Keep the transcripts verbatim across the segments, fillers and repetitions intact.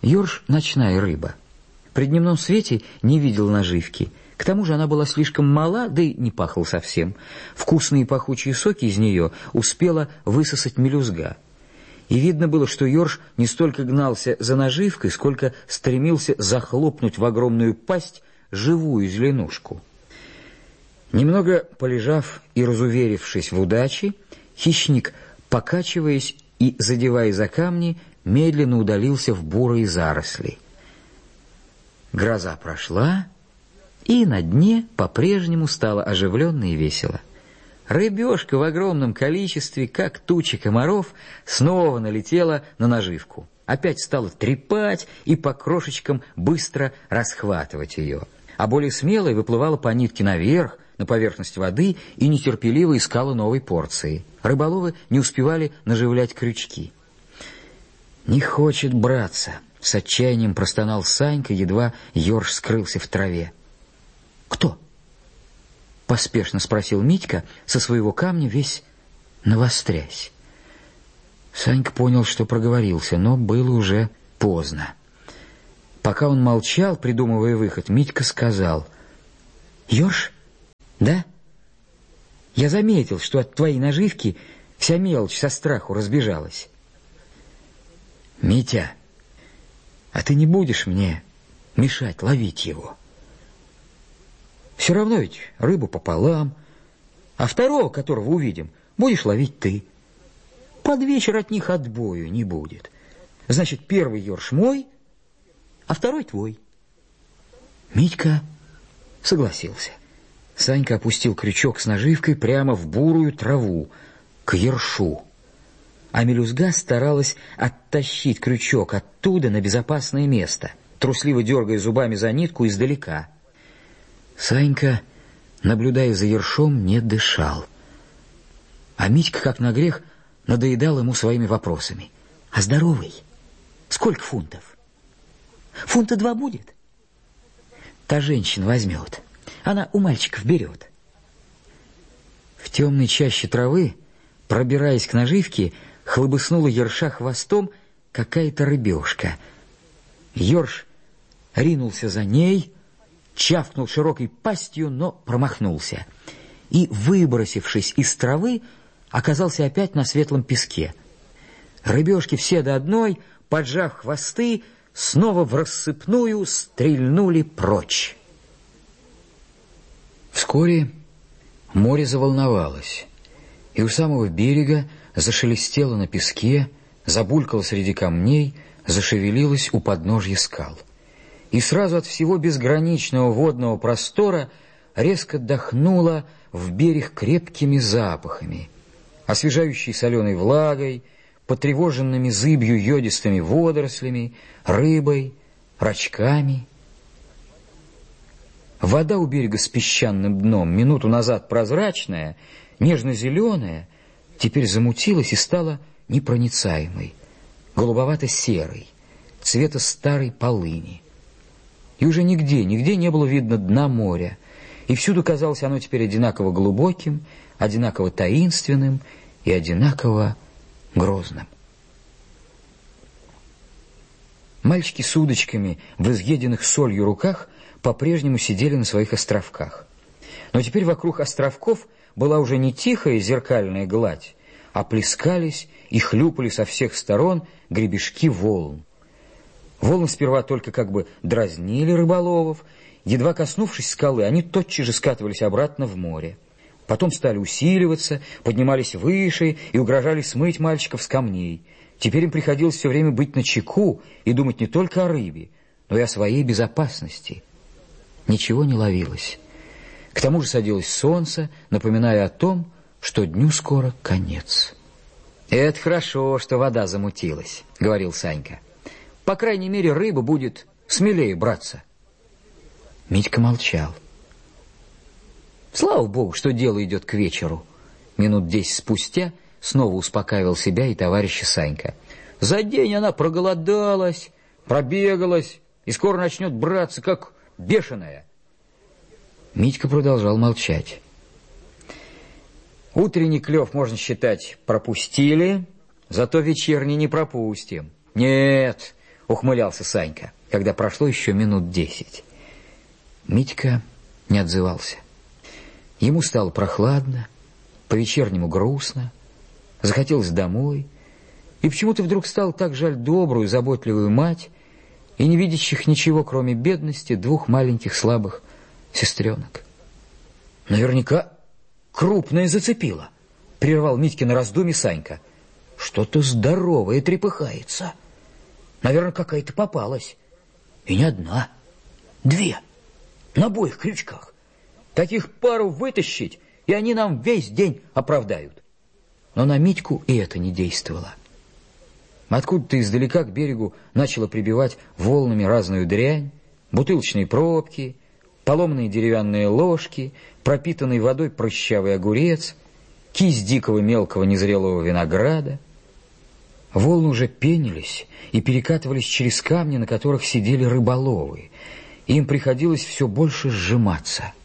Ёрш — ночная рыба. При дневном свете не видел наживки. К тому же она была слишком мала, да и не пахла совсем. Вкусные пахучие соки из нее успела высосать мелюзга. И видно было, что ёрш не столько гнался за наживкой, сколько стремился захлопнуть в огромную пасть живую зеленушку. Немного полежав и разуверившись в удаче, хищник, покачиваясь и задевая за камни, медленно удалился в бурые заросли. Гроза прошла, и на дне по-прежнему стало оживленно и весело. Рыбешка в огромном количестве, как туча комаров, снова налетела на наживку. Опять стала трепать и по крошечкам быстро расхватывать ее. А более смелая выплывала по нитке наверх, на поверхность воды, и нетерпеливо искала новой порции. Рыболовы не успевали наживлять крючки. «Не хочет браться», — с отчаянием простонал Санька, едва ёрш скрылся в траве. «Кто?» — поспешно спросил Митька, со своего камня весь навострясь. Санька понял, что проговорился, но было уже поздно. Пока он молчал, придумывая выход, Митька сказал: «Ёрш? Да? Я заметил, что от твоей наживки вся мелочь со страху разбежалась». «Митя, а ты не будешь мне мешать ловить его? Все равно ведь рыбу пополам, а второго, которого увидим, будешь ловить ты. Под вечер от них отбою не будет. Значит, первый ёрш мой, а второй твой». Митька согласился. Санька опустил крючок с наживкой прямо в бурую траву, к ершу. А мелюзга старалась оттащить крючок оттуда на безопасное место, трусливо дергая зубами за нитку издалека. Санька, наблюдая за ершом, не дышал. А Митька, как на грех, надоедал ему своими вопросами. «А здоровый? Сколько фунтов? Фунта два будет? Та женщина возьмет. Она у мальчиков берет». В темной чаще травы, пробираясь к наживке, хлобыснула ерша хвостом какая-то рыбешка. Ёрш ринулся за ней, чавкнул широкой пастью, но промахнулся. И, выбросившись из травы, оказался опять на светлом песке. Рыбешки все до одной, поджав хвосты, снова в рассыпную стрельнули прочь. Вскоре море заволновалось, и у самого берега зашелестело на песке, забулькало среди камней, зашевелилось у подножья скал. И сразу от всего безграничного водного простора резко дохнуло в берег крепкими запахами, освежающей соленой влагой, потревоженными зыбью йодистыми водорослями, рыбой, рачками. Вода у берега с песчаным дном, минуту назад прозрачная, нежно-зеленая, теперь замутилась и стала непроницаемой, голубовато-серой, цвета старой полыни. И уже нигде, нигде не было видно дна моря, и всюду казалось оно теперь одинаково глубоким, одинаково таинственным и одинаково грозным. Мальчики с удочками в изъеденных солью руках по-прежнему сидели на своих островках. Но теперь вокруг островков была уже не тихая зеркальная гладь, а плескались и хлюпали со всех сторон гребешки волн. Волны сперва только как бы дразнили рыболовов, едва коснувшись скалы, они тотчас же скатывались обратно в море. Потом стали усиливаться, поднимались выше и угрожали смыть мальчиков с камней. Теперь им приходилось все время быть начеку и думать не только о рыбе, но и о своей безопасности. Ничего не ловилось. К тому же садилось солнце, напоминая о том, что дню скоро конец. «Это хорошо, что вода замутилась», — говорил Санька. «По крайней мере, рыба будет смелее браться». Митька молчал. Слава богу, что дело идет к вечеру. Минут десять спустя снова успокаивал себя и товарища Санька. За день она проголодалась, пробегалась и скоро начнет браться, как бешеная. Митька продолжал молчать. Утренний клев, можно считать, пропустили, зато вечерний не пропустим. Нет, — ухмылялся Санька, когда прошло еще минут десять. Митька не отзывался. Ему стало прохладно, по-вечернему грустно, захотелось домой, и почему-то вдруг стало так жаль добрую, заботливую мать и не видящих ничего, кроме бедности, двух маленьких слабых сестренок. «Наверняка крупное зацепило», — прервал Митькино раздумье Санька. «Что-то здоровое трепыхается. Наверное, какая-то попалась. И не одна, две, на обоих крючках. Таких пару вытащить, и они нам весь день оправдают». Но на Митьку и это не действовало. Откуда-то издалека к берегу начало прибивать волнами разную дрянь, бутылочные пробки, поломанные деревянные ложки, пропитанный водой прыщавый огурец, кисть дикого мелкого незрелого винограда. Волны уже пенились и перекатывались через камни, на которых сидели рыболовы. Им приходилось все больше сжиматься.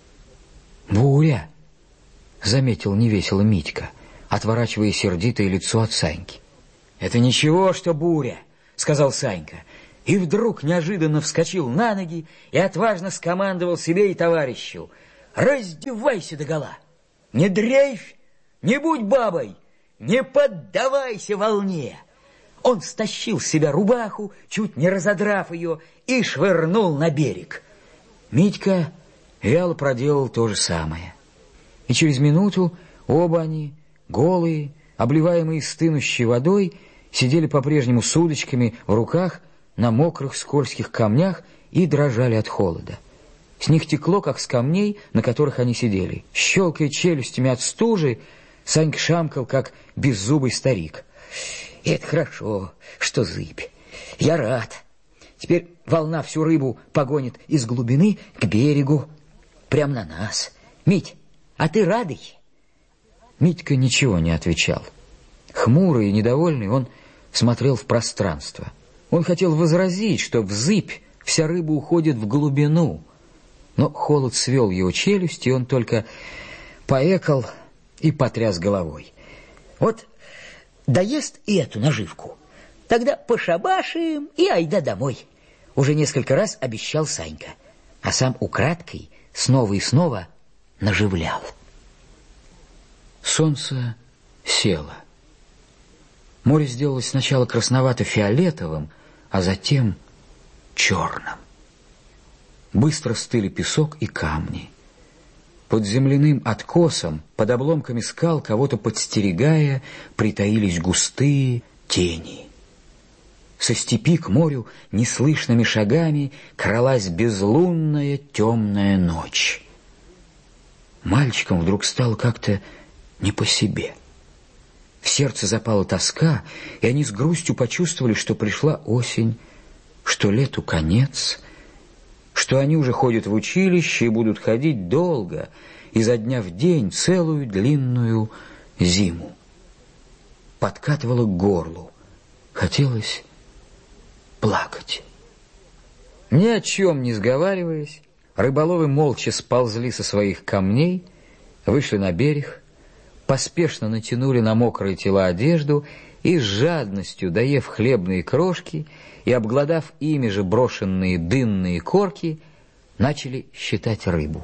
«Буря!» — заметил невесело Митька, отворачивая сердитое лицо от Саньки. «Это ничего, что буря», — сказал Санька, и вдруг неожиданно вскочил на ноги и отважно скомандовал себе и товарищу: «Раздевайся догола! Не дрейфь, не будь бабой, не поддавайся волне!» Он стащил с себя рубаху, чуть не разодрав ее, и швырнул на берег. Митька вяло проделал то же самое. И через минуту оба они, голые, обливаемые стынущей водой, сидели по-прежнему с удочками в руках на мокрых скользких камнях и дрожали от холода. С них текло, как с камней, на которых они сидели. Щелкая челюстями от стужи, Санька шамкал, как беззубый старик. «Это хорошо, что зыбь. Я рад. Теперь волна всю рыбу погонит из глубины к берегу, прямо на нас. Мить, а ты радый?» Митька ничего не отвечал. Хмурый и недовольный, он смотрел в пространство. Он хотел возразить, что в зыбь вся рыба уходит в глубину, но холод свел его челюсть, и он только поэкал и потряс головой. «Вот доест и эту наживку, тогда пошабашим и айда домой», — уже несколько раз обещал Санька, а сам украдкой снова и снова наживлял. Солнце село. Море сделалось сначала красновато-фиолетовым, а затем черным. Быстро стыли песок и камни. Под земляным откосом, под обломками скал, кого-то подстерегая, притаились густые тени. Со степи к морю неслышными шагами кралась безлунная темная ночь. Мальчикам вдруг стало как-то не по себе. В сердце запала тоска, и они с грустью почувствовали, что пришла осень, что лету конец, что они уже ходят в училище и будут ходить долго, изо дня в день, целую длинную зиму. Подкатывало к горлу, хотелось плакать. Ни о чем не сговариваясь, рыболовы молча сползли со своих камней, вышли на берег, поспешно натянули на мокрые тела одежду и с жадностью, доев хлебные крошки и обглодав ими же брошенные дынные корки, начали считать рыбу.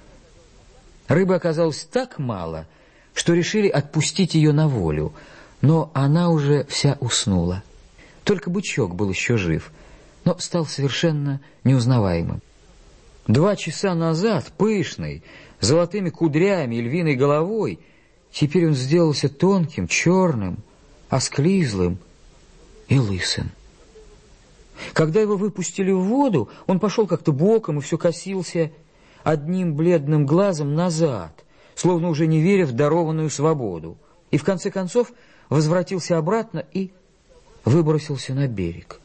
Рыбы оказалось так мало, что решили отпустить ее на волю, но она уже вся уснула. Только бычок был еще жив, но стал совершенно неузнаваемым. Два часа назад, пышный, золотыми кудрями и львиной головой, теперь он сделался тонким, черным, осклизлым и лысым. Когда его выпустили в воду, он пошел как-то боком и все косился одним бледным глазом назад, словно уже не веря в дарованную свободу, и в конце концов возвратился обратно и выбросился на берег.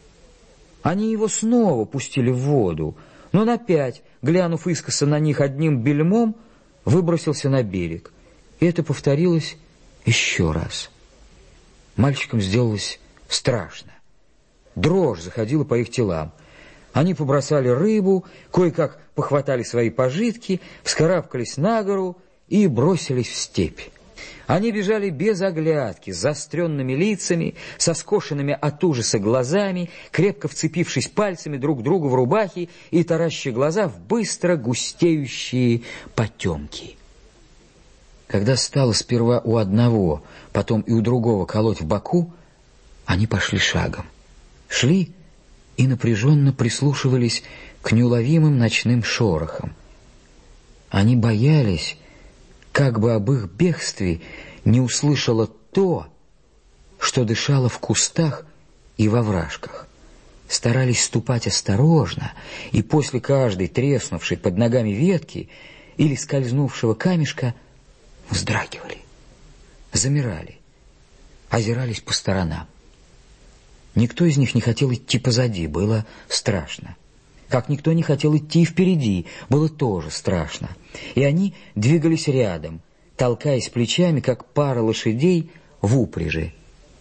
Они его снова пустили в воду, но он опять, глянув искоса на них одним бельмом, выбросился на берег. И это повторилось еще раз. Мальчикам сделалось страшно. Дрожь заходила по их телам. Они побросали рыбу, кое-как похватали свои пожитки, вскарабкались на гору и бросились в степь. Они бежали без оглядки, с заостренными лицами, со скошенными от ужаса глазами, крепко вцепившись пальцами друг другу в рубахи и тараща глаза в быстро густеющие потемки. Когда стало сперва у одного, потом и у другого колоть в боку, они пошли шагом. Шли и напряженно прислушивались к неуловимым ночным шорохам. Они боялись, как бы об их бегстве не услышало то, что дышало в кустах и во вражках. Старались ступать осторожно, и после каждой треснувшей под ногами ветки или скользнувшего камешка вздрагивали, замирали, озирались по сторонам. Никто из них не хотел идти позади, было страшно. Как никто не хотел идти впереди, было тоже страшно. И они двигались рядом, толкаясь плечами, как пара лошадей в упряжи.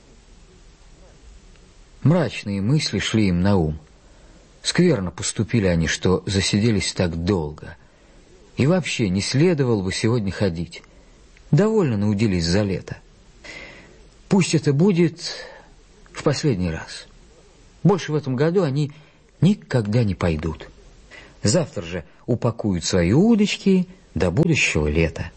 Мрачные мысли шли им на ум. Скверно поступили они, что засиделись так долго. И вообще не следовало бы сегодня ходить. Довольно наудились за лето. Пусть это будет в последний раз. Больше в этом году они никогда не пойдут. Завтра же упакуют свои удочки до будущего лета.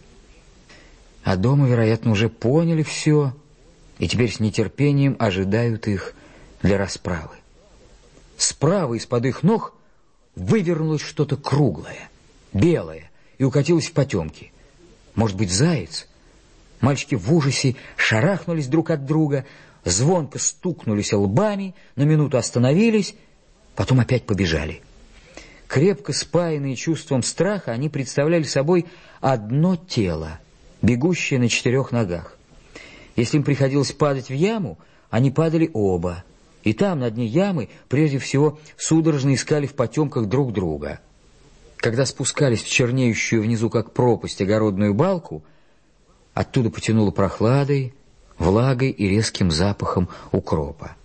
А дома, вероятно, уже поняли все, и теперь с нетерпением ожидают их для расправы. Справа из-под их ног вывернулось что-то круглое, белое, и укатилось в потемки. Может быть, заяц? Мальчики в ужасе шарахнулись друг от друга, звонко стукнулись лбами, на минуту остановились, потом опять побежали. Крепко спаянные чувством страха, они представляли собой одно тело, бегущее на четырех ногах. Если им приходилось падать в яму, они падали оба, и там, на дне ямы, прежде всего судорожно искали в потемках друг друга. Когда спускались в чернеющую внизу, как пропасть, огородную балку, оттуда потянуло прохладой, влагой и резким запахом укропа.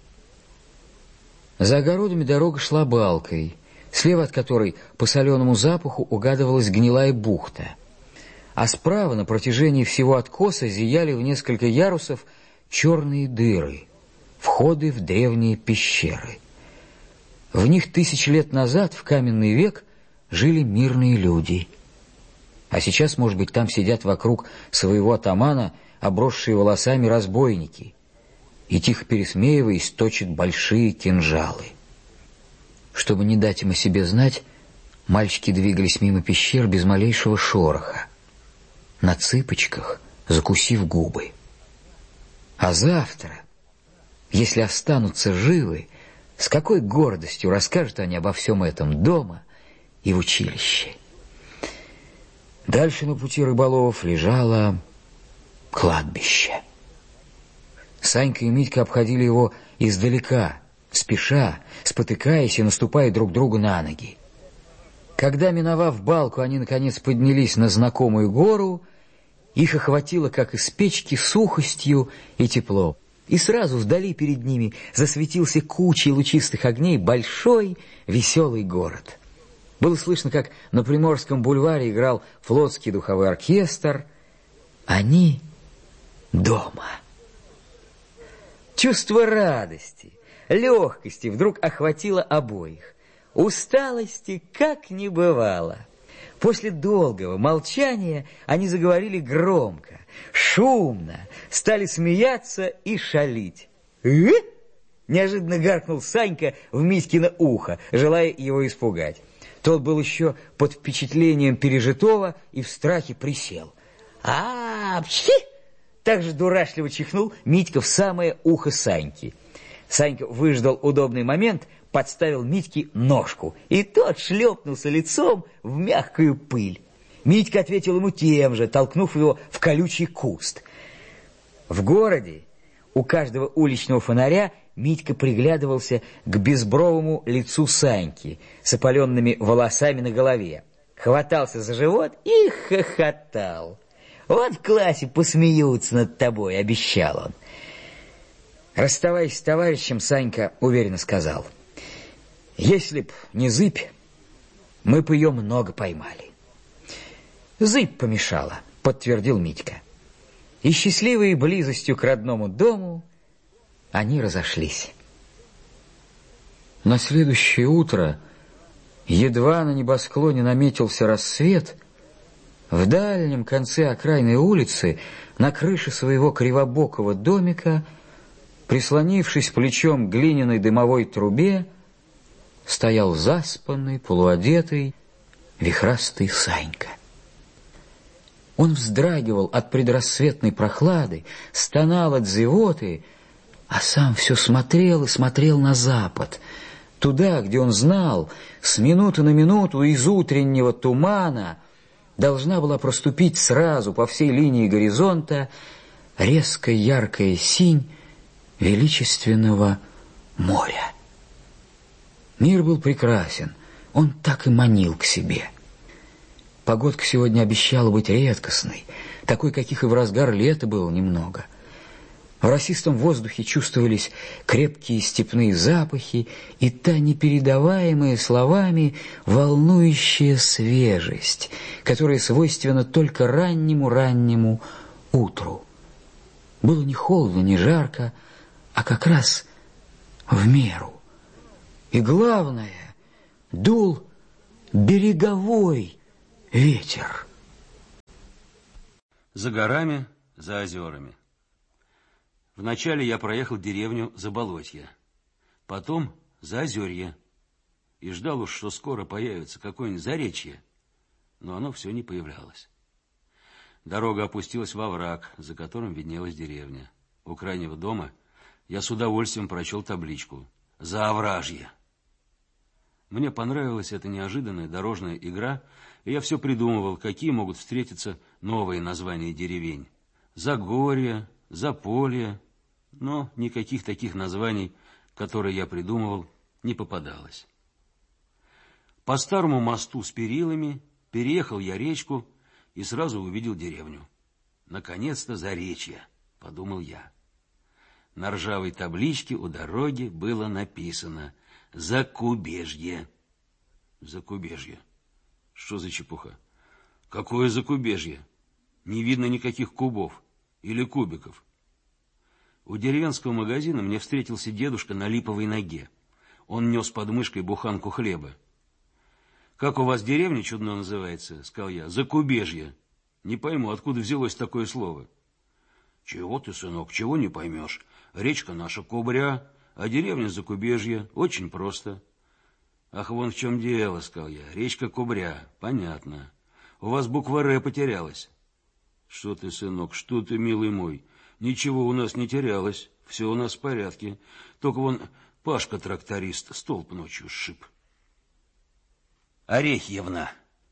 За огородами дорога шла балкой, слева от которой по соленому запаху угадывалась гнилая бухта, а справа на протяжении всего откоса зияли в несколько ярусов черные дыры, входы в древние пещеры. В них тысячи лет назад, в каменный век, жили мирные люди. А сейчас, может быть, там сидят вокруг своего атамана обросшие волосами разбойники, и, тихо пересмеиваясь, точат большие кинжалы. Чтобы не дать им о себе знать, мальчики двигались мимо пещер без малейшего шороха, на цыпочках, закусив губы. А завтра, если останутся живы, с какой гордостью расскажут они обо всем этом дома и в училище. Дальше на пути рыболовов лежало кладбище. Санька и Митька обходили его издалека, спеша, спотыкаясь и наступая друг другу на ноги. Когда, миновав балку, они, наконец, поднялись на знакомую гору, их охватило, как из печки, сухостью и тепло. И сразу вдали перед ними засветился кучей лучистых огней большой веселый город. Было слышно, как на Приморском бульваре играл флотский духовой оркестр. Они дома. Чувство радости, легкости вдруг охватило обоих. Усталости как не бывало. После долгого молчания они заговорили громко, шумно, стали смеяться и шалить. «Э?» — неожиданно гаркнул Санька в Митькино ухо, желая его испугать. Тот был еще под впечатлением пережитого и в страхе присел. «А, пчхи!» — так же дурашливо чихнул Митька в самое ухо Саньки. Санька выждал удобный момент, подставил Митьке ножку, и тот шлепнулся лицом в мягкую пыль. Митька ответил ему тем же, толкнув его в колючий куст. В городе у каждого уличного фонаря Митька приглядывался к безбровому лицу Саньки с опаленными волосами на голове, хватался за живот и хохотал. «Вот в классе посмеются над тобой», — обещал он. Расставаясь с товарищем, Санька уверенно сказал: «Если б не зыбь, мы б ее много поймали». «Зыбь помешала», — подтвердил Митька. И счастливые близостью к родному дому они разошлись. На следующее утро, едва на небосклоне наметился рассвет, в дальнем конце окраинной улицы, на крыше своего кривобокого домика, прислонившись плечом к глиняной дымовой трубе, стоял заспанный, полуодетый, вихрастый Санька. Он вздрагивал от предрассветной прохлады, стонал от зевоты, а сам все смотрел и смотрел на запад, туда, где он знал, с минуты на минуту из утреннего тумана должна была проступить сразу по всей линии горизонта резко яркая синь величественного моря. Мир был прекрасен, он так и манил к себе. Погодка сегодня обещала быть редкостной, такой, каких и в разгар лета было немного. В росистом воздухе чувствовались крепкие степные запахи и та непередаваемая словами волнующая свежесть, которая свойственна только раннему-раннему утру. Было не холодно, не жарко, а как раз в меру. И главное, дул береговой ветер. За горами, за озерами. Вначале я проехал деревню Заболотье, потом Заозерье, и ждал уж, что скоро появится какое-нибудь Заречье, но оно все не появлялось. Дорога опустилась во враг, за которым виднелась деревня. У крайнего дома я с удовольствием прочел табличку «Заовражье». Мне понравилась эта неожиданная дорожная игра, и я все придумывал, какие могут встретиться новые названия деревень. Загорье, Заполье, но никаких таких названий, которые я придумывал, не попадалось. По старому мосту с перилами переехал я речку и сразу увидел деревню. Наконец-то Заречье, подумал я. На ржавой табличке у дороги было написано «Закубежье». Закубежье. Что за чепуха? Какое Закубежье? Не видно никаких кубов или кубиков. У деревенского магазина мне встретился дедушка на липовой ноге. Он нес под мышкой буханку хлеба. «Как у вас деревня чудно называется?» — сказал я. «Закубежье». Не пойму, откуда взялось такое слово. «Чего ты, сынок, чего не поймешь? Речка наша Кубря, а деревня Закубежье. Очень просто». «Ах, вон в чем дело», — сказал я. «Речка Кубря. Понятно. У вас буква «Р» потерялась». «Что ты, сынок, что ты, милый мой? Ничего у нас не терялось. Все у нас в порядке. Только вон Пашка-тракторист столб ночью сшиб». Орехьевна.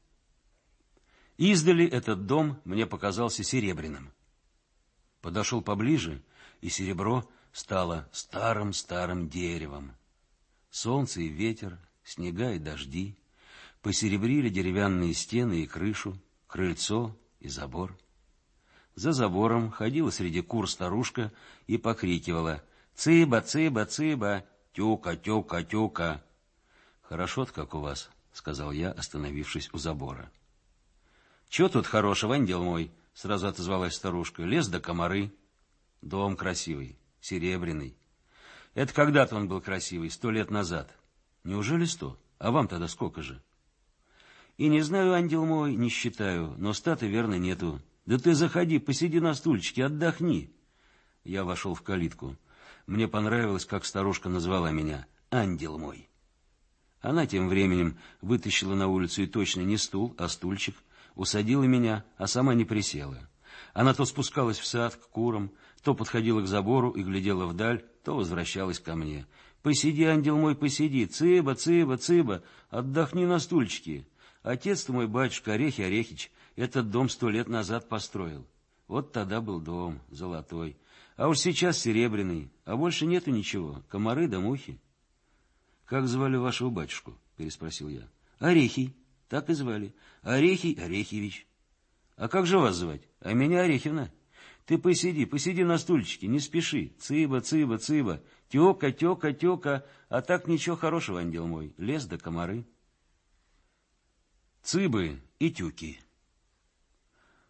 Издали этот дом мне показался серебряным. Подошел поближе, и серебро стало старым-старым деревом. Солнце и ветер, снега и дожди посеребрили деревянные стены и крышу, крыльцо и забор. За забором ходила среди кур старушка и покрикивала: «Цыба, цыба, цыба, тюка, тюка, тюка». «Хорошо-то как у вас», — сказал я, остановившись у забора. «Чего тут хорошего, ангел мой?» — сразу отозвалась старушка. «Лес да комары. Дом красивый, серебряный. Это когда-то он был красивый, сто лет назад. Неужели сто? А вам тогда сколько же?» «И не знаю, ангел мой, не считаю, но ста-то верно нету. Да ты заходи, посиди на стульчике, отдохни». Я вошел в калитку. Мне понравилось, как старушка назвала меня «ангел мой». Она тем временем вытащила на улицу и точно не стул, а стульчик, усадила меня, а сама не присела. Она то спускалась в сад к курам, то подходила к забору и глядела вдаль, то возвращалась ко мне. «Посиди, ангел мой, посиди, цыба, цыба, цыба, отдохни на стульчике. Отец-то мой, батюшка Орехи Орехич, этот дом сто лет назад построил. Вот тогда был дом золотой, а уж сейчас серебряный, а больше нету ничего, комары да мухи». «Как звали вашего батюшку?» — переспросил я. «Орехий, так и звали. Орехий Орехевич». «А как же вас звать?» «А меня Орехина». «Ты посиди, посиди на стульчике, не спеши. Цыба, цыба, цыба, тёка, тёка, тёка, а так ничего хорошего, ангел мой, лес да комары». Цыбы и тюки.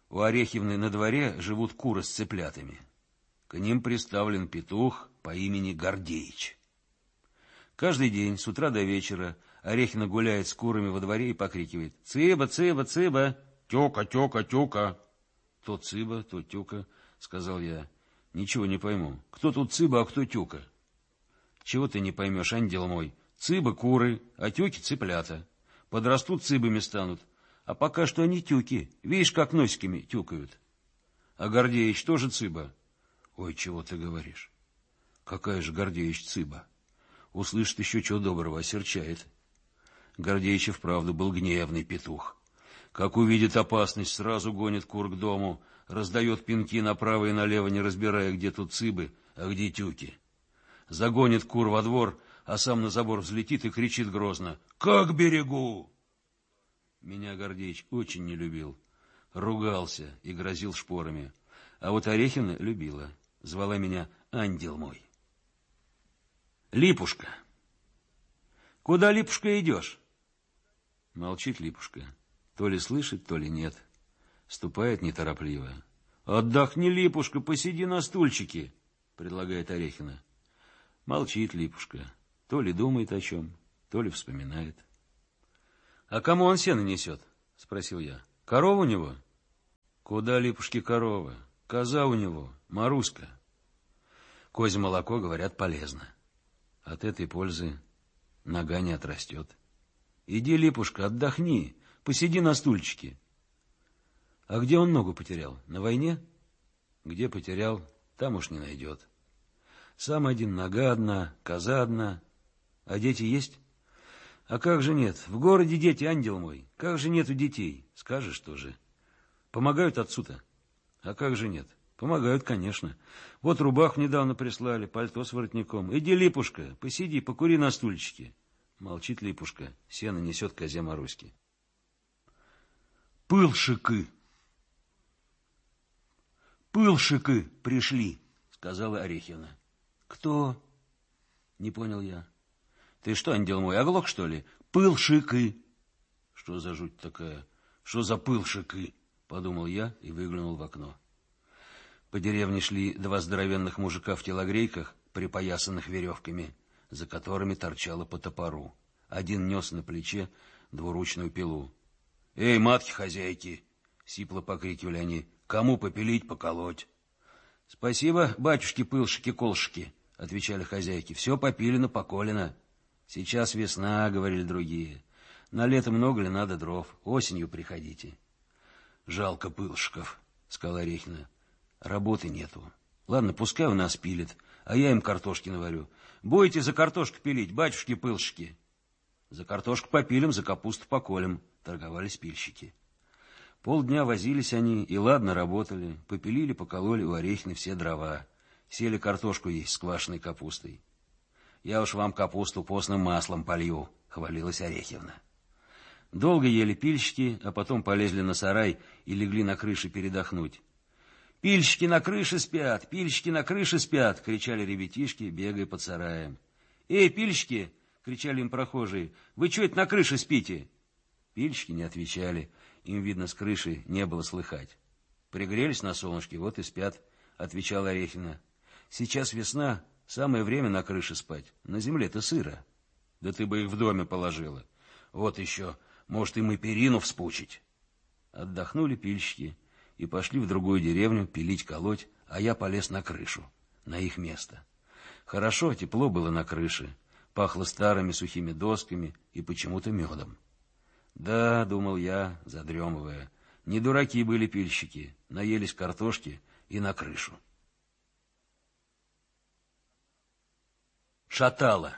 У Орехьевны на дворе живут куры с цыплятами. К ним приставлен петух по имени Гордеич. Каждый день с утра до вечера Орехина гуляет с курами во дворе и покрикивает: «Цыба, цыба, цыба! Тёка, тёка, тёка!» «То цыба, то тёка», — сказал я. «Ничего не пойму. Кто тут цыба, а кто тёка?» «Чего ты не поймешь, ангел мой? Цыбы — куры, а тёки — цыплята. Подрастут, цыбами станут. А пока что они тюки. Видишь, как носиками тюкают. А Гордеич тоже цыба?» «Ой, чего ты говоришь? Какая же Гордеич цыба? Услышит еще чего доброго, осерчает». Гордеич и вправду был гневный петух. Как увидит опасность, сразу гонит кур к дому, раздает пинки направо и налево, не разбирая, где тут цыбы, а где тюки. Загонит кур во двор, а сам на забор взлетит и кричит грозно: «Как берегу!» Меня Гордеич очень не любил, ругался и грозил шпорами. А вот Орехина любила, звала меня ангел мой. «Липушка! Куда, Липушка, идешь?» Молчит Липушка. То ли слышит, то ли нет. Ступает неторопливо. «Отдохни, Липушка, посиди на стульчике», — предлагает Орехина. Молчит Липушка. То ли думает о чем, то ли вспоминает. «А кому он сено несет?» — спросил я. «Корова у него?» «Куда, Липушке, корова? Коза у него, Маруська. Козье молоко, говорят, полезно. От этой пользы нога не отрастет. Иди, Липушка, отдохни, посиди на стульчике». «А где он ногу потерял? На войне?» «Где потерял, там уж не найдет. Сам один, нога одна, коза одна. А дети есть?» «А как же нет? В городе дети, ангел мой. Как же нету детей? Скажешь тоже. Помогают отцу-то?» «А как же нет? Помогают, конечно. Вот рубаху недавно прислали, пальто с воротником. Иди, Липушка, посиди, покури на стульчике». Молчит Липушка, сено несет козе Маруське. «Пылшики! Пылшики пришли», — сказала Орехина. «Кто?» — не понял я. «Ты что, ангел мой, оглох, что ли? Пылшики!» «Что за жуть такая? Что за пылшики?» — подумал я и выглянул в окно. По деревне шли два здоровенных мужика в телогрейках, припоясанных веревками, за которыми торчало по топору. Один нес на плече двуручную пилу. «Эй, матки-хозяйки!» — сипло покрикивали они. «Кому попилить, поколоть?» «Спасибо, батюшки-пылшики-колшики», — отвечали хозяйки. «Все попилено, поколено. Сейчас весна», — говорили другие. «На лето много ли надо дров? Осенью приходите». «Жалко пылшиков», — сказала Орехина. «Работы нету. Ладно, пускай у нас пилит, а я им картошки наварю. Будете за картошку пилить, батюшки-пылшики?» «За картошку попилим, за капусту поколем», — торговались пильщики. Полдня возились они и ладно работали, попилили, покололи у Орехины все дрова, сели картошку есть с квашеной капустой. «Я уж вам капусту постным маслом полью», — хвалилась Орехивна. Долго ели пильщики, а потом полезли на сарай и легли на крыше передохнуть. «Пильщики на крыше спят! Пильщики на крыше спят!» — кричали ребятишки, бегая под сараем. «Эй, пильщики!» — кричали им прохожие. «Вы чё это на крыше спите?» Пильщики не отвечали. Им, видно, с крыши не было слыхать. «Пригрелись на солнышке, вот и спят», — отвечала Орехина. «Сейчас весна, самое время на крыше спать. На земле-то сыро». «Да ты бы их в доме положила. Вот еще, может, им и перину вспучить». Отдохнули пильщики и пошли в другую деревню пилить, колоть, а я полез на крышу, на их место. Хорошо, тепло было на крыше, пахло старыми сухими досками и почему-то медом. Да, думал я, задремывая, не дураки были пильщики, наелись картошки и на крышу. Шатало.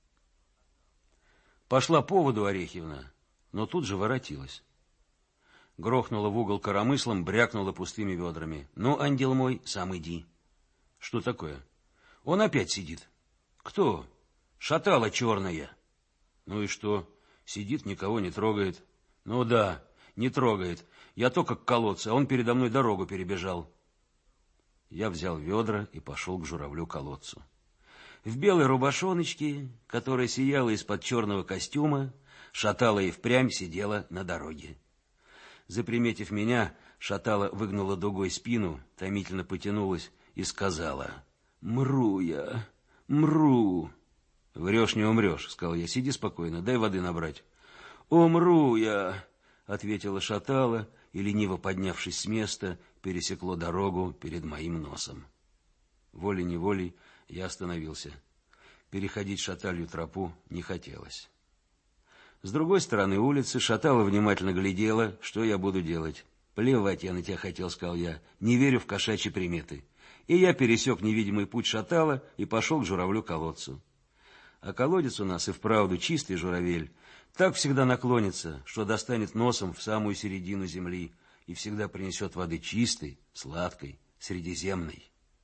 Пошла по воду Орехивна, но тут же воротилась. Грохнула в угол коромыслом, брякнула пустыми ведрами. «Ну, ангел мой, сам иди». «Что такое?» «Он опять сидит». «Кто?» «Шатало черное». «Ну и что? Сидит, никого не трогает». «Ну да, не трогает. Я только к колодцу, а он передо мной дорогу перебежал». Я взял ведра и пошел к журавлю-колодцу. В белой рубашоночке, которая сияла из-под черного костюма, Шатало и впрямь сидела на дороге. Заприметив меня, Шатала выгнула дугой спину, томительно потянулась и сказала: «Мру я, мру». «Врешь, не умрешь», — сказал я. «Сиди спокойно, дай воды набрать». «Умру я», — ответила Шатала, и, лениво поднявшись с места, пересекло дорогу перед моим носом. Волей-неволей я остановился. Переходить Шаталью тропу не хотелось. С другой стороны улицы Шатала внимательно глядела, что я буду делать. «Плевать я на тебя хотел», — сказал я, — «не верю в кошачьи приметы». И я пересек невидимый путь Шатала и пошел к журавлю-колодцу. А колодец у нас и вправду чистый журавель, так всегда наклонится, что достанет носом в самую середину земли и всегда принесет воды чистой, сладкой, средиземной.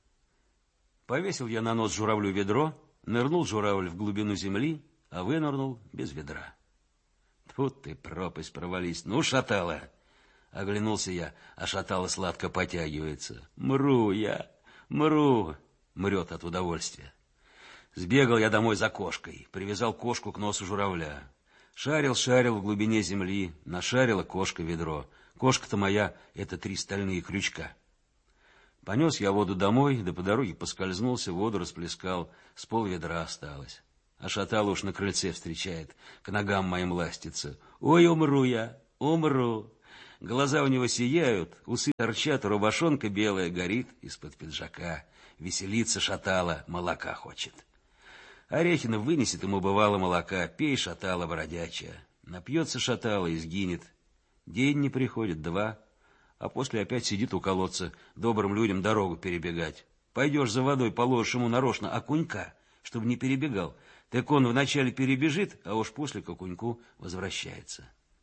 Повесил я на нос журавлю ведро, нырнул журавль в глубину земли, а вынырнул без ведра. Тут ты, пропасть, провались. «Ну, Шатала!» Оглянулся я, а Шатала сладко потягивается. «Мру я, мру!» Мрет от удовольствия. Сбегал я домой за кошкой, привязал кошку к носу журавля. Шарил-шарил в глубине земли, нашарила кошка ведро. Кошка-то моя — это три стальные крючка. Понес я воду домой, да по дороге поскользнулся, воду расплескал, с полведра осталось. А Шатала уж на крыльце встречает, к ногам моим ластится. «Ой, умру я, умру!» Глаза у него сияют, усы торчат, рубашонка белая горит из-под пиджака. Веселится Шатала, молока хочет. Орехина вынесет ему бывало молока. «Пей, Шатала бродячая». Напьется Шатала и сгинет. День не приходит, два, а после опять сидит у колодца, добрым людям дорогу перебегать. Пойдешь за водой, положишь ему нарочно окунька, чтобы не перебегал. Так он вначале перебежит, а уж после к окуньку возвращается.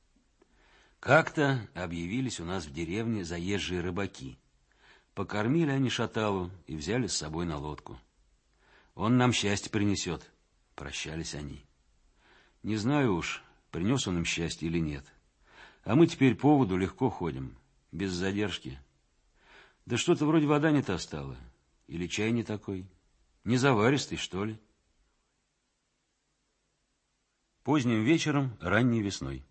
Как-то объявились у нас в деревне заезжие рыбаки. Покормили они Шаталу и взяли с собой на лодку. «Он нам счастье принесет», — прощались они. Не знаю уж, принес он им счастье или нет. А мы теперь по воду легко ходим, без задержки. Да что-то вроде вода не та стала. Или чай не такой. Не заваристый, что ли? Поздним вечером, ранней весной.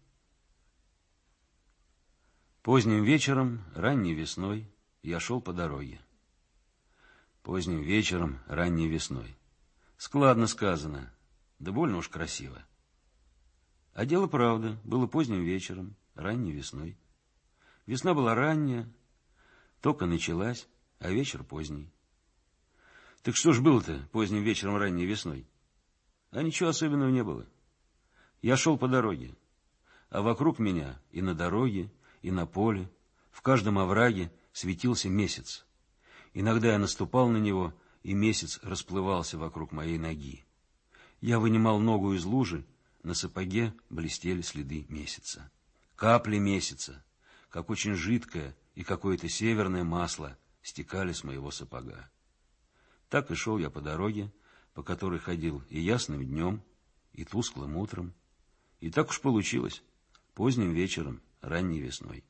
Поздним вечером, ранней весной я шел по дороге. Поздним вечером, ранней весной. Складно сказано, да больно уж красиво. А дело правда, было поздним вечером, ранней весной. Весна была ранняя, только началась, а вечер поздний. Так что ж было-то поздним вечером, ранней весной? А ничего особенного не было. Я шел по дороге, а вокруг меня и на дороге, и на поле, в каждом овраге светился месяц. Иногда я наступал на него, и месяц расплывался вокруг моей ноги. Я вынимал ногу из лужи, на сапоге блестели следы месяца. Капли месяца, как очень жидкое и какое-то северное масло, стекали с моего сапога. Так и шел я по дороге, по которой ходил и ясным днем, и тусклым утром. И так уж получилось, поздним вечером, ранней весной.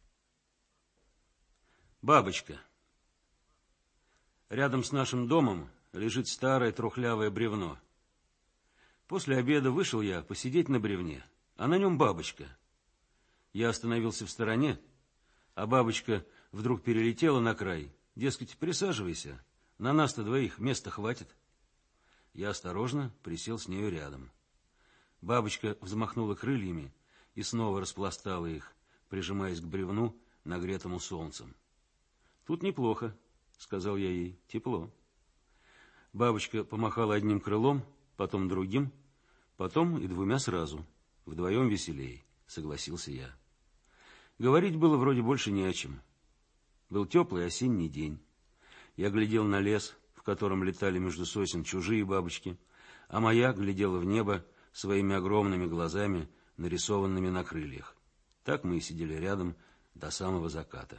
Бабочка. Рядом с нашим домом лежит старое трухлявое бревно. После обеда вышел я посидеть на бревне, а на нем бабочка. Я остановился в стороне, а бабочка вдруг перелетела на край. Дескать, присаживайся, на нас-то двоих места хватит. Я осторожно присел с нею рядом. Бабочка взмахнула крыльями и снова распластала их, прижимаясь к бревну, нагретому солнцем. «Тут неплохо», — сказал я ей, — «тепло». Бабочка помахала одним крылом, потом другим, потом и двумя сразу. Вдвоем веселей, согласился я. Говорить было вроде больше не о чем. Был теплый осенний день. Я глядел на лес, в котором летали между сосен чужие бабочки, а моя глядела в небо своими огромными глазами, нарисованными на крыльях. Так мы и сидели рядом до самого заката.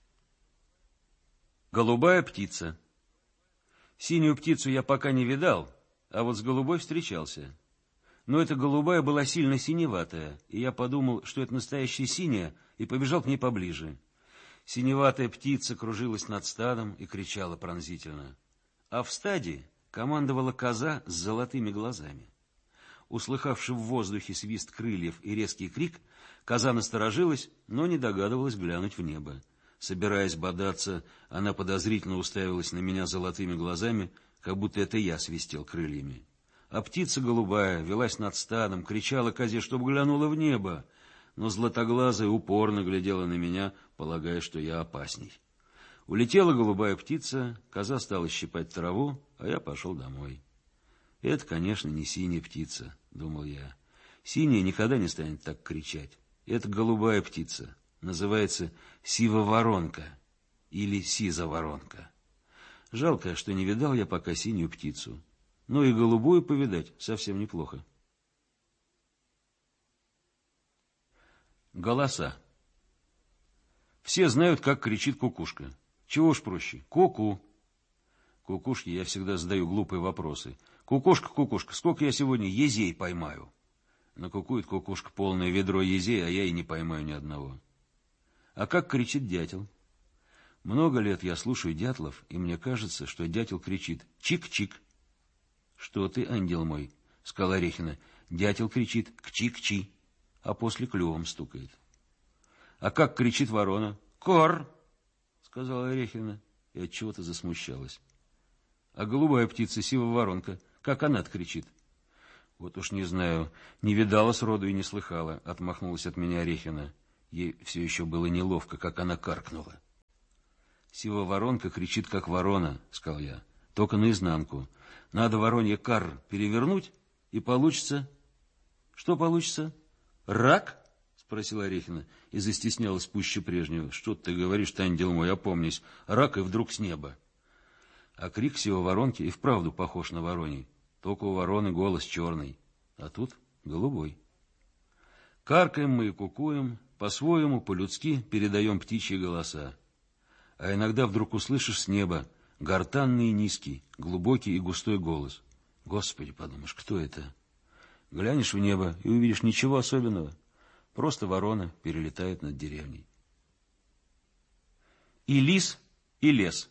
Голубая птица. Синюю птицу я пока не видал, а вот с голубой встречался. Но эта голубая была сильно синеватая, и я подумал, что это настоящая синяя, и побежал к ней поближе. Синеватая птица кружилась над стадом и кричала пронзительно. А в стаде командовала коза с золотыми глазами. Услыхавши в воздухе свист крыльев и резкий крик, коза насторожилась, но не догадывалась глянуть в небо. Собираясь бодаться, она подозрительно уставилась на меня золотыми глазами, как будто это я свистел крыльями. А птица голубая велась над стадом, кричала козе, чтоб глянула в небо, но златоглазая упорно глядела на меня, полагая, что я опасней. Улетела голубая птица, коза стала щипать траву, а я пошел домой. Это, конечно, не синяя птица, думал я. Синяя никогда не станет так кричать. Это голубая птица, называется сивоворонка или сизоворонка. Жалко, что не видал я пока синюю птицу. Но и голубую повидать совсем неплохо. Голоса. Все знают, как кричит кукушка. Чего ж проще? Ку-ку. Кукушке я всегда задаю глупые вопросы. Кукушка, кукушка, сколько я сегодня езей поймаю? Накукует кукушка полное ведро езей, а я и не поймаю ни одного. А как кричит дятел? Много лет я слушаю дятлов, и мне кажется, что дятел кричит «чик-чик». «Что ты, ангел мой?» — сказала Орехина. Дятел кричит «кчи-кчи», а после клювом стукает. А как кричит ворона? «Кор!» — сказала Орехина, и отчего-то засмущалась. А голубая птица, сивоворонка, как она кричит? Вот уж не знаю, не видала сроду и не слыхала, отмахнулась от меня Орехина. Ей все еще было неловко, как она каркнула. Сивоворонка кричит, как ворона, сказал я, только наизнанку. Надо воронье кар перевернуть, и получится... Что получится? Рак? Спросила Орехина и застеснялась пуще прежнего. Что ты говоришь, ангел мой, опомнись. Рак и вдруг с неба. А крик сивоворонки и вправду похож на вороний. Только у вороны голос черный, а тут голубой. Каркаем мы и кукуем, по-своему, по-людски передаем птичьи голоса. А иногда вдруг услышишь с неба гортанный и низкий, глубокий и густой голос. Господи, подумаешь, кто это? Глянешь в небо и увидишь ничего особенного. Просто ворона перелетает над деревней. И лис, и лес.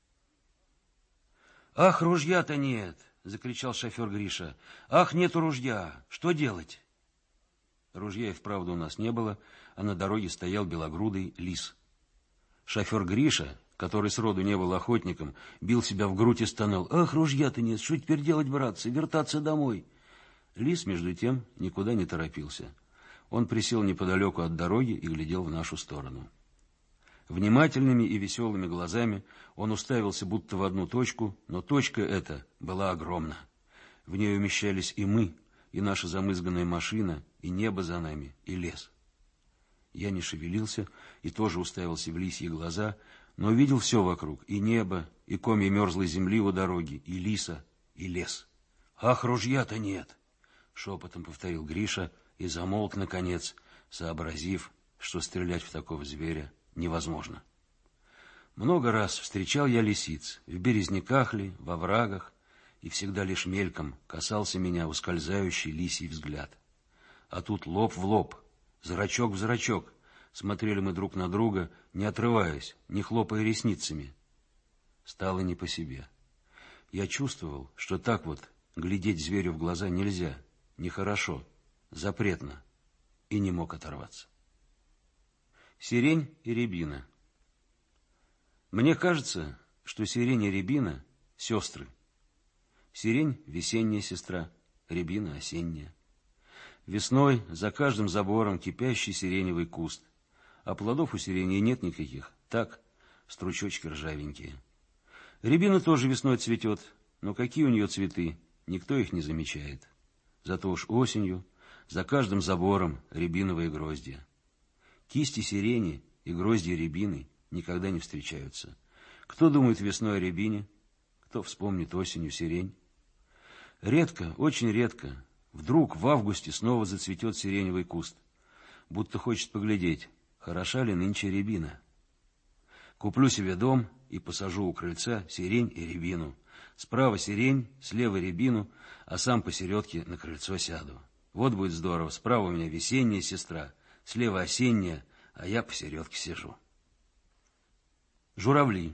«Ах, ружья-то нет!» — закричал шофер Гриша. «Ах, нету ружья! Что делать?» Ружья и вправду у нас не было, а на дороге стоял белогрудый лис. Шофер Гриша, который сроду не был охотником, бил себя в грудь и стонал. «Ах, ружья-то нет! Что теперь делать, братцы? Вертаться домой!» Лис, между тем, никуда не торопился. Он присел неподалеку от дороги и глядел в нашу сторону. Внимательными и веселыми глазами он уставился будто в одну точку, но точка эта была огромна. В ней умещались и мы, и наша замызганная машина, и небо за нами, и лес. Я не шевелился и тоже уставился в лисьи глаза, но видел все вокруг, и небо, и комья мерзлой земли у дороги, и лиса, и лес. «Ах, ружья-то нет!» — шепотом повторил Гриша и замолк, наконец, сообразив, что стрелять в такого зверя невозможно. Много раз встречал я лисиц, в березняках ли, во врагах, и всегда лишь мельком касался меня ускользающий лисий взгляд. А тут лоб в лоб, зрачок в зрачок, смотрели мы друг на друга, не отрываясь, не хлопая ресницами. Стало не по себе. Я чувствовал, что так вот глядеть зверю в глаза нельзя, нехорошо, запретно, и не мог оторваться. Сирень и рябина. Мне кажется, что сирень и рябина — сестры. Сирень — весенняя сестра, рябина — осенняя. Весной за каждым забором кипящий сиреневый куст, а плодов у сирени нет никаких, так, стручочки ржавенькие. Рябина тоже весной цветет, но какие у нее цветы, никто их не замечает. Зато уж осенью за каждым забором рябиновые гроздья. Кисти сирени и гроздья рябины никогда не встречаются. Кто думает весной о рябине, кто вспомнит осенью сирень. Редко, очень редко, вдруг в августе снова зацветет сиреневый куст, будто хочет поглядеть, хороша ли нынче рябина. Куплю себе дом и посажу у крыльца сирень и рябину. Справа сирень, слева рябину, а сам посередке на крыльцо сяду. Вот будет здорово, справа у меня весенняя сестра, слева осенняя, а я посередке сижу. Журавли.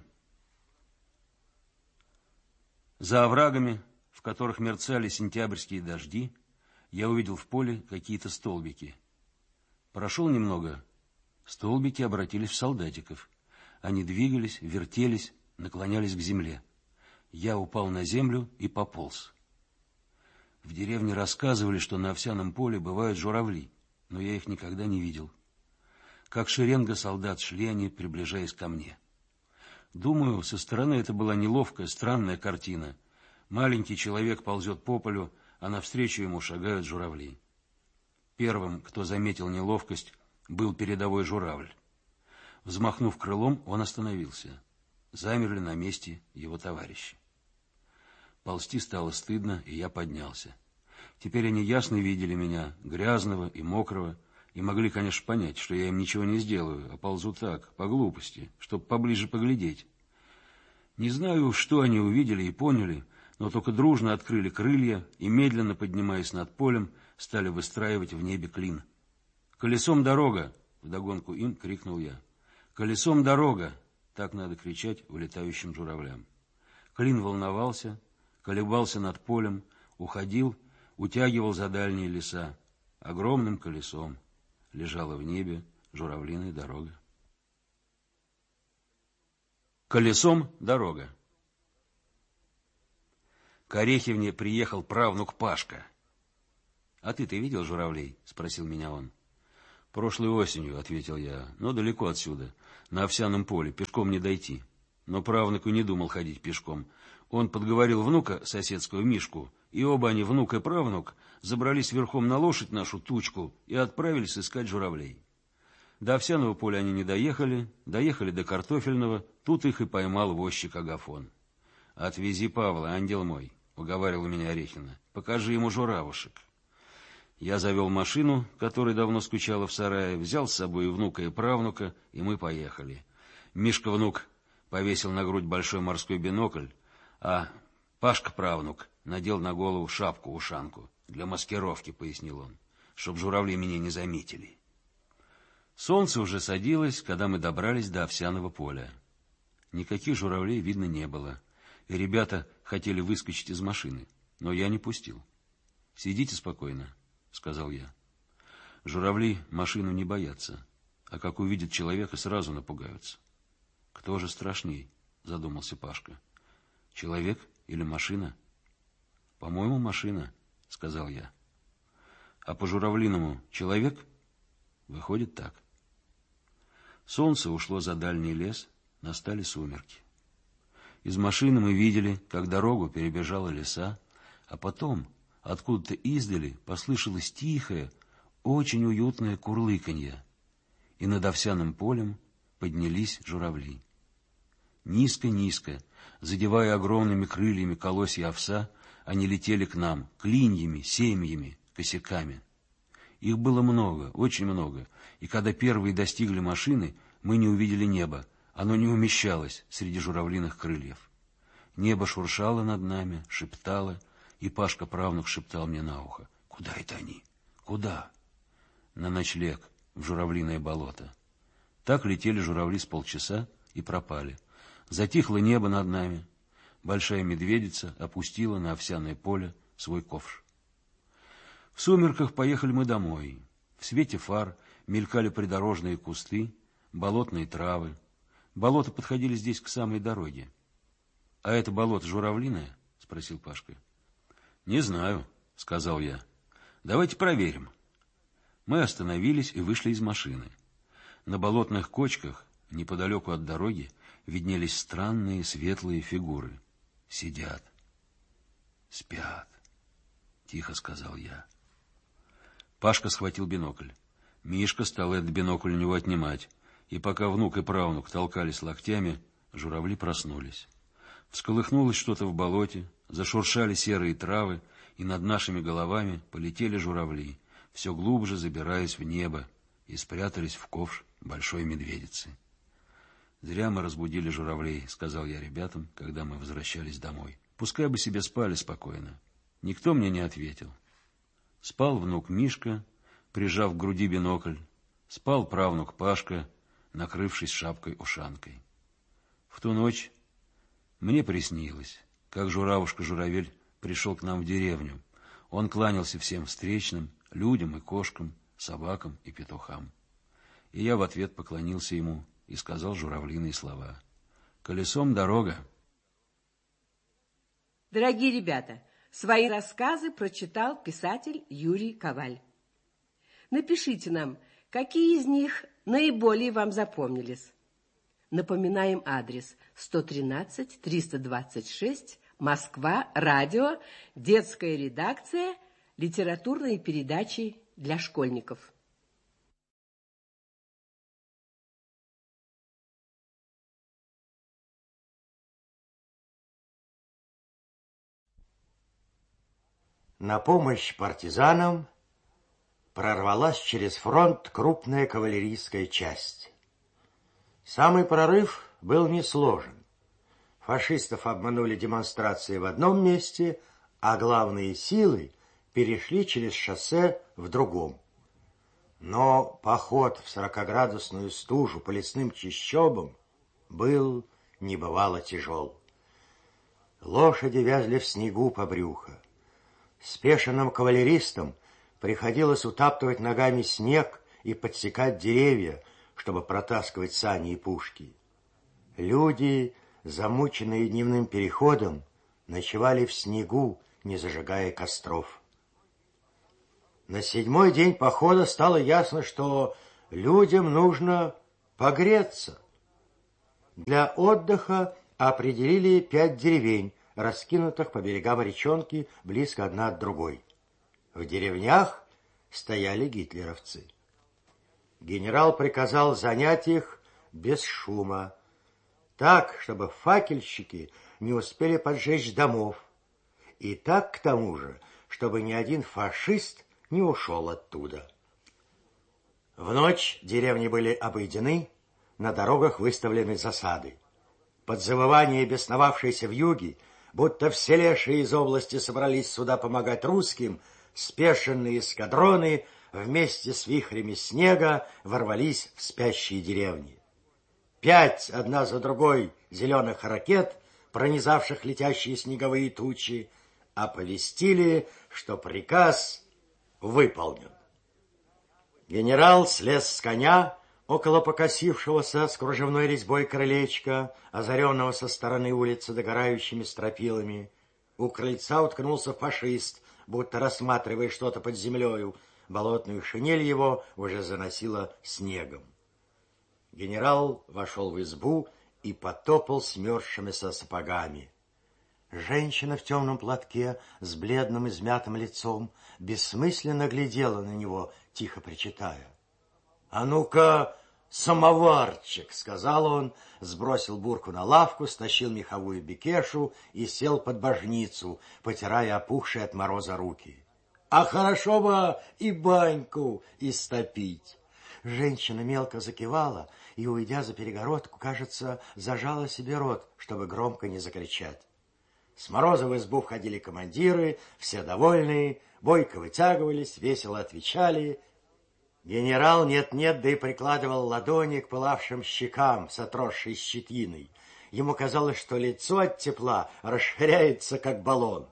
За оврагами, в которых мерцали сентябрьские дожди, я увидел в поле какие-то столбики. Прошел немного, столбики обратились в солдатиков. Они двигались, вертелись, наклонялись к земле. Я упал на землю и пополз. В деревне рассказывали, что на овсяном поле бывают журавли, но я их никогда не видел. Как шеренга солдат шли они, приближаясь ко мне. Думаю, со стороны это была неловкая, странная картина. Маленький человек ползет по полю, а навстречу ему шагают журавли. Первым, кто заметил неловкость, был передовой журавль. Взмахнув крылом, он остановился. Замерли на месте его товарищи. Ползти стало стыдно, и я поднялся. Теперь они ясно видели меня, грязного и мокрого, и могли, конечно, понять, что я им ничего не сделаю, а ползу так, по глупости, чтобы поближе поглядеть. Не знаю, что они увидели и поняли, но только дружно открыли крылья и, медленно поднимаясь над полем, стали выстраивать в небе клин. «Колесом дорога!» — вдогонку им крикнул я. «Колесом дорога!» — так надо кричать улетающим журавлям. Клин волновался, колебался над полем, уходил, утягивал за дальние леса. Огромным колесом лежала в небе журавлиная дорога. Колесом дорога. К Орехевне приехал правнук Пашка. «А ты-то видел журавлей?» — спросил меня он. «Прошлой осенью», — ответил я, — «но далеко отсюда, на овсяном поле, пешком не дойти». Но правнук и не думал ходить пешком. Он подговорил внука, соседского Мишку, и оба они, внук и правнук, забрались верхом на лошадь нашу Тучку и отправились искать журавлей. До овсяного поля они не доехали, доехали до картофельного, тут их и поймал возчик Агафон. «Отвези Павла, ангел мой», — уговаривала меня Орехина, — «покажи ему журавушек». Я завел машину, которая давно скучала в сарае, взял с собой и внука, и правнука, и мы поехали. Мишка-внук повесил на грудь большой морской бинокль, а Пашка-правнук надел на голову шапку-ушанку. «Для маскировки», — пояснил он, — «чтоб журавли меня не заметили». Солнце уже садилось, когда мы добрались до овсяного поля. Никаких журавлей видно не было, и ребята хотели выскочить из машины, но я не пустил. «Сидите спокойно», — сказал я. «Журавли машину не боятся, а как увидят человека, сразу напугаются». «Кто же страшней?» — задумался Пашка. «Человек или машина?» «По-моему, машина», — сказал я. «А по-журавлиному человек?» «Выходит так». Солнце ушло за дальний лес, настали сумерки. Из машины мы видели, как дорогу перебежала лиса, а потом откуда-то издали послышалось тихое, очень уютное курлыканье, и над овсяным полем поднялись журавли. Низко-низко, задевая огромными крыльями колосья овса, они летели к нам, клиньями, семьями, косяками. Их было много, очень много, и когда первые достигли машины, мы не увидели неба, оно не умещалось среди журавлиных крыльев. Небо шуршало над нами, шептало, и Пашка-правнук шептал мне на ухо: «Куда это они? Куда?» «На ночлег, в журавлиное болото». Так летели журавли с полчаса и пропали. Затихло небо над нами. Большая медведица опустила на овсяное поле свой ковш. В сумерках поехали мы домой. В свете фар мелькали придорожные кусты, болотные травы. Болота подходили здесь к самой дороге. — А это болото журавлиное? — спросил Пашка. — Не знаю, — сказал я. — Давайте проверим. Мы остановились и вышли из машины. На болотных кочках, неподалеку от дороги, виднелись странные светлые фигуры. Сидят. Спят, — тихо сказал я. Пашка схватил бинокль. Мишка стал этот бинокль у него отнимать, и пока внук и правнук толкались локтями, журавли проснулись. Всколыхнулось что-то в болоте, зашуршали серые травы, и над нашими головами полетели журавли, все глубже забираясь в небо, и спрятались в ковш большой медведицы. «Зря мы разбудили журавлей», — сказал я ребятам, когда мы возвращались домой. «Пускай бы себе спали спокойно». Никто мне не ответил. Спал внук Мишка, прижав к груди бинокль. Спал правнук Пашка, накрывшись шапкой-ушанкой. В ту ночь мне приснилось, как журавушка-журавель пришел к нам в деревню. Он кланялся всем встречным, людям и кошкам, собакам и петухам. И я в ответ поклонился ему и сказал журавлиные слова. Колесом дорога. Дорогие ребята, свои рассказы прочитал писатель Юрий Коваль. Напишите нам, какие из них наиболее вам запомнились. Напоминаем адрес: сто тринадцать триста двадцать шесть, Москва, радио, детская редакция, литературные передачи для школьников. На помощь партизанам прорвалась через фронт крупная кавалерийская часть. Самый прорыв был несложен. Фашистов обманули демонстрации в одном месте, а главные силы перешли через шоссе в другом. Но поход в сорокаградусную стужу по лесным чащобам был небывало тяжел. Лошади вязли в снегу по брюхо. Спешенным кавалеристам приходилось утаптывать ногами снег и подсекать деревья, чтобы протаскивать сани и пушки. Люди, замученные дневным переходом, ночевали в снегу, не зажигая костров. На седьмой день похода стало ясно, что людям нужно погреться. Для отдыха определили пять деревень, раскинутых по берегам речонки близко одна от другой. В деревнях стояли гитлеровцы. Генерал приказал занять их без шума, так, чтобы факельщики не успели поджечь домов, и так, к тому же, чтобы ни один фашист не ушел оттуда. В ночь деревни были обойдены, на дорогах выставлены засады. Под завывание бесновавшейся вьюги, будто все лешие из области собрались сюда помогать русским, спешенные эскадроны вместе с вихрями снега ворвались в спящие деревни. Пять одна за другой зеленых ракет, пронизавших летящие снеговые тучи, оповестили, что приказ выполнен. Генерал слез с коня около покосившегося с кружевной резьбой крылечка, озаренного со стороны улицы догорающими стропилами. У крыльца уткнулся фашист, будто рассматривая что-то под землею. Болотную шинель его уже заносило снегом. Генерал вошел в избу и потопал смерзшимися сапогами. Женщина в темном платке с бледным измятым лицом бессмысленно глядела на него, тихо причитая. — А ну-ка, самоварчик, — сказал он, сбросил бурку на лавку, стащил меховую бекешу и сел под божницу, потирая опухшие от мороза руки. — А хорошо бы и баньку истопить. Женщина мелко закивала и, уйдя за перегородку, кажется, зажала себе рот, чтобы громко не закричать. С мороза в избу входили командиры, все довольные, бойко вытягивались, весело отвечали. Генерал нет-нет, да и прикладывал ладони к пылавшим щекам с отросшей щетиной. Ему казалось, что лицо от тепла расширяется, как баллон.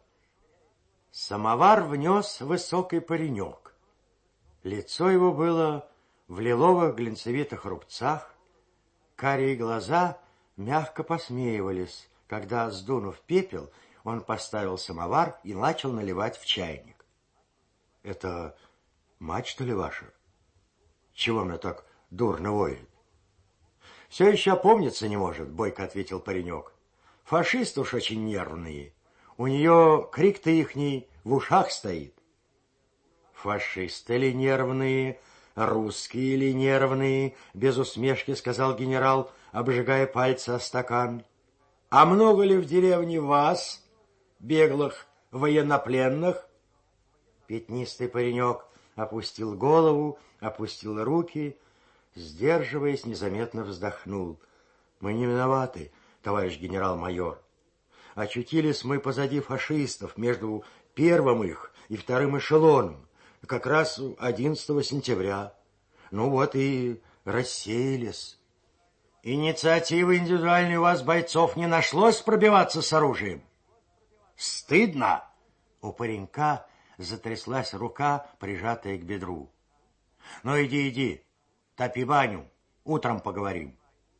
Самовар внес высокий паренек. Лицо его было в лиловых глинцевитых рубцах, карие глаза мягко посмеивались, когда, сдунув пепел, он поставил самовар и начал наливать в чайник. — Это мать, что ли, ваша? Чего мне так дурно воет? — Все еще опомниться не может, — бойко ответил паренек. — Фашисты уж очень нервные. У нее крик-то ихний в ушах стоит. — Фашисты ли нервные, русские ли нервные? — без усмешки сказал генерал, обжигая пальцы о стакан. — А много ли в деревне вас, беглых военнопленных? Пятнистый паренек опустил голову, опустил руки, сдерживаясь, незаметно вздохнул. — Мы не виноваты, товарищ генерал-майор. Очутились мы позади фашистов, между первым их и вторым эшелоном, как раз одиннадцатого сентября. Ну вот и рассеялись. — Инициативы индивидуальной у вас, бойцов, не нашлось пробиваться с оружием? — Стыдно! У паренька затряслась рука, прижатая к бедру. — Ну, иди, иди, топи баню, утром поговорим.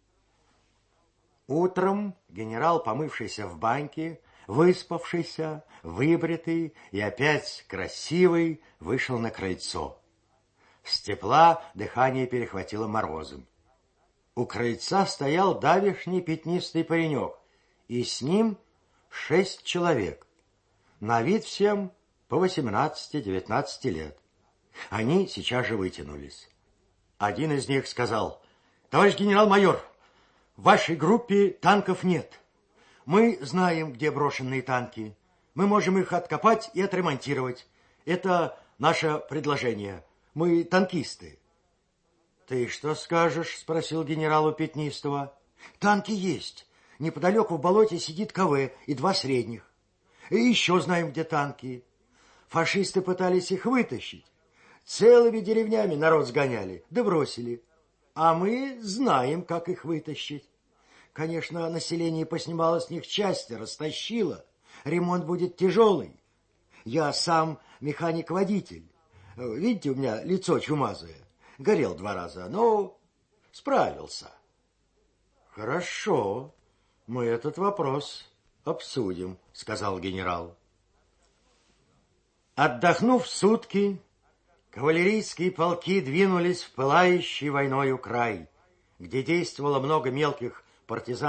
Утром генерал, помывшийся в баньке, выспавшийся, выбритый и опять красивый, вышел на крыльцо. С тепла дыхание перехватило морозом. У крыльца стоял давешний пятнистый паренек, и с ним шесть человек. На вид всем по восемнадцати-девятнадцати лет. Они сейчас же вытянулись. Один из них сказал: «Товарищ генерал-майор, в вашей группе танков нет. Мы знаем, где брошенные танки. Мы можем их откопать и отремонтировать. Это наше предложение. Мы танкисты». «Ты что скажешь?» — спросил генерал у Пятнистого. «Танки есть. Неподалеку в болоте сидит КВ и два средних. И еще знаем, где танки. Фашисты пытались их вытащить. Целыми деревнями народ сгоняли, да бросили. А мы знаем, как их вытащить. Конечно, население поснимало с них части, растащило. Ремонт будет тяжелый. Я сам механик-водитель. Видите, у меня лицо чумазое. Горел два раза, но справился». «Хорошо, мы этот вопрос обсудим», — сказал генерал. Отдохнув сутки, кавалерийские полки двинулись в пылающий войною край, где действовало много мелких партизан.